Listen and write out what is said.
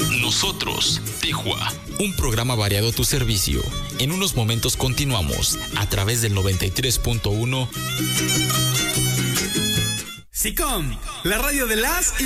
Nosotros, Tejua. Un programa variado a tu servicio. En unos momentos continuamos a través del 93.1. SICOM, la radio de las y